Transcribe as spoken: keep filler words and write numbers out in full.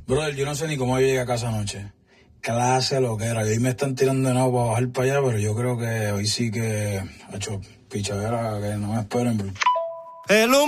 Brother, yo no sé ni cómo yo llegué a casa anoche. Clase lo que era. Y hoy me están tirando de nuevo para bajar para allá, pero yo creo que hoy sí que ha hecho pichadera que no me esperen. Bro. El